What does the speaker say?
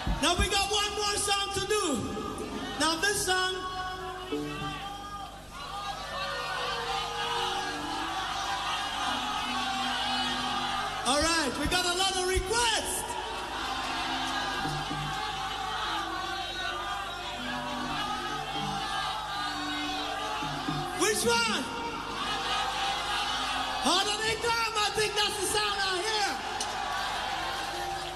Now we got one more song to do. Now this song. All right, we got a lot of requests. Which one? Harder they come. I think that's the sound out here.